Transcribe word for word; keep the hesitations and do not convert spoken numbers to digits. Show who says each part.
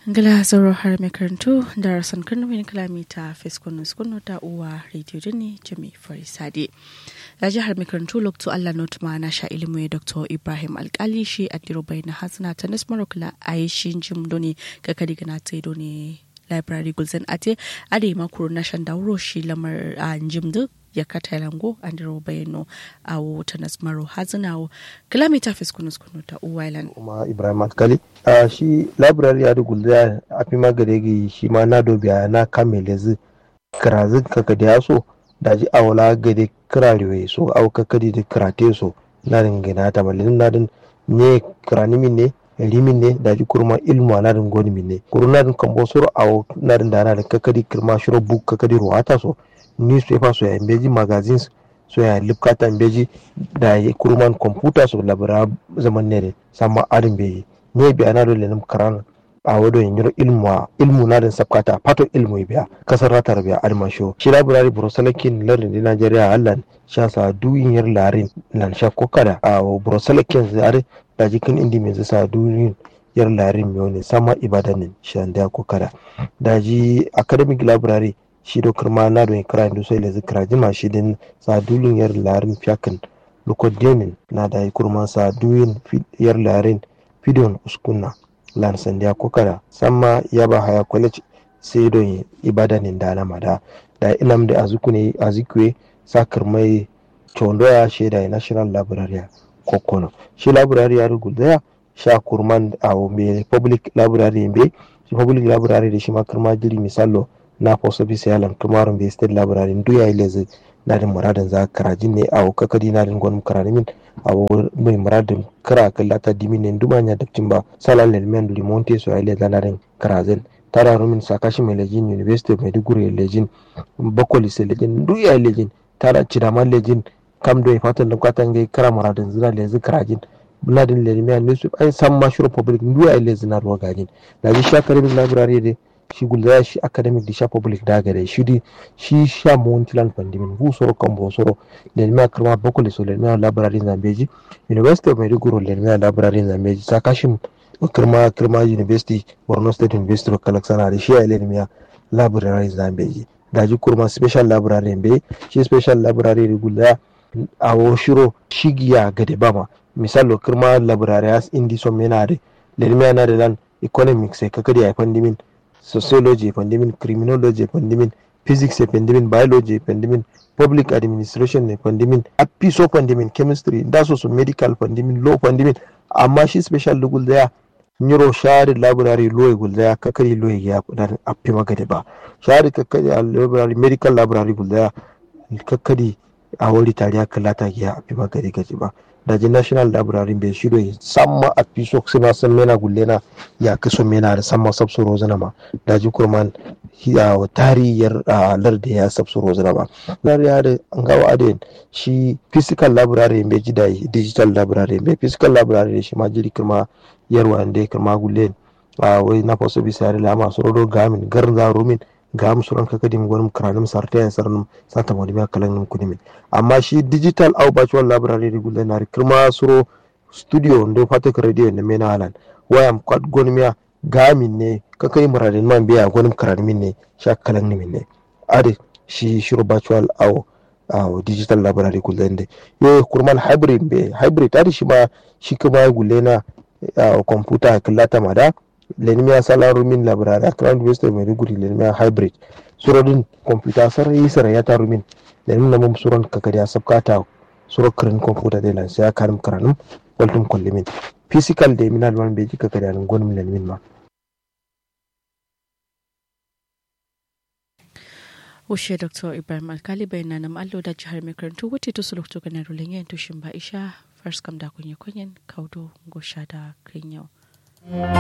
Speaker 1: Gala zaro har mai karantu da rasan karnuwin kalamita fiskonu skunu ta uwa radio jini jami farisade. Ya ji har mai karantu lokto Allah notuma na sha ilimu Doctor Ibrahim Alkali shi a dirobai na hasana ta nasmarokula a yi shi jim doni kakadi gana ta yi doni library gulzen ate a da yi makuru na shan dauro shi lamar a jim duk ya kata lango an diro bayano a wata nasmaro hazinawo kilomita fiskunu skunu ta uwailan
Speaker 2: kuma Ibrahim Alkali a shi library ya dugulda a fi magaregi shi ma na dobiya na kamele zu kirazin kaka da yaso da ji awala gade kirarewe so au kakadi da kirate so na dingina ta malin na din ne kiranimin ne limin ne da ji kurma ilmu na din gonimin ne kuruna din kambosoro au na din da na da kakadi kirma shiro book kakadi ruwata so newspaper so ya mbeji magazines so ya lipkata mbeji da ya kuruman computer so labara zaman ne sama adin beji ne biya na dole nim karan a wado yin ilmu ilmu na din sabkata pato ilmu biya kasar ratar biya adman show shi library brosalakin lardin din Najeriya Allah sha sa duyin yar larin nan sha kokada a brosalakin zare da jikin indi mai sa duyin yar larin ne sama ibadanin shan da kokada da ji academic library shi dokar ma na don kira inda sai da zikira jima shi din sadulin yar larin fiyakan lukodemin na da kurman sadulin yar larin fidon uskunna lan sandiya kokara samma ya ba haya college sai don ibadanin da na mada da ilam da azukune azikwe sakar mai chondoya shi da national library kokono shi library ya ruguda sha kurman a me public library be shi public library da shi makarma jiri misalo na post office yalan tumarun be state library ndu ya ileze na din muradin za karajin ne a kakadi na din gwanin karanimin a mai muradin kara kallata dimin dumanya da timba salal element limonte so ile da na din karazin tara rumin sakashi mai lejin university of maiduguri lejin bakoli se lejin ndu ya lejin tara cidaman lejin kam do fatan da kwatan gai kara muradin zira lezi karajin na din lejin ne su ai san mashuru public ndu ya ileze na ruwa gajin na ji shakarin library de shi gulda shi academic da sha public da gare shi di shi sha montilan pandimin hu soro kambo soro lelma krama bokole so lelma library zambeji university of maiduguri lelma library zambeji sakashim krama krama university borno state university kalaksana da shi lelma library zambeji daji kurma special library be shi special library gulda a woshiro shigiya gade bama misalo krama library as indi so menade lelma na da lan economics sai kakari a pandimin sociology pandemin criminology pandemin physics pandemin biology pandemin public administration pandemin apiso pandemin chemistry da so medical pandemin law pandemin amma shi special lugul da neuro shari library law gul da kakari law ya da appi magade ba shari kakari library medical library gul da kakari a wuri tariya kallata ya appi magade gaji ba da ji national library bai shiro samma a piso suna san mena gullena ya kaso mena da samma sabsuro zana ma da ji kurman ya tariyar larda ya sabsuro zana ba lar ya da an gawa adin shi physical library bai ji da digital library bai physical library shi ma jiri kurma yarwa inde kurma gullen a wai na faso bisa da lama su rodo gamin garza rumin ga musuran kakadim gwanin karanin sarta ya sarnin sata wani biya kalan kudimin amma shi digital au virtual library regular na kirma suro studio ndo fatak radio na mena halan wayam kwad gwanin gamin ne kakai muradin man biya gwanin karanin ne sha kalan nimin ne ade shi shiro virtual au au digital library regular ne yo kurman hybrid be hybrid ade shi ma shi kuma gulena computer kallata mada lenimia salaru min library account university of maiduguri lenimia hybrid suradin computer sarai sarai ya taru min lenin na mum suran kakari ya sabkata suro kirin computer de lan sai karim karanum waltum kollimin physical de minal man beji kakari an gonum lenin ma
Speaker 1: Ushe Doctor Ibrahim Alkali bayna nam allo da jihar makarantu wuce to sulukto kana rulin yin tushin ba isha first kam da kunye kunyen kaudo gosha da kirin yau